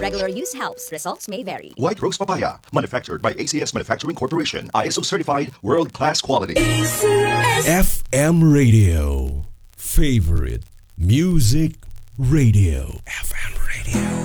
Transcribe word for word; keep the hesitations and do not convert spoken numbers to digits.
regular use helps. Results may vary. White Rose Papaya, manufactured by A C S Manufacturing Corporation. I S O certified, world-class quality. F M Radio. Favorite Music Radio. F M Radio.